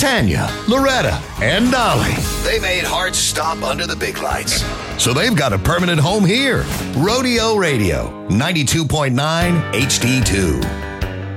Tanya, Loretta, and Dolly. They made Hart stop under the big lights. So they've got a permanent home here. Rodeo Radio, 92.9 HD2.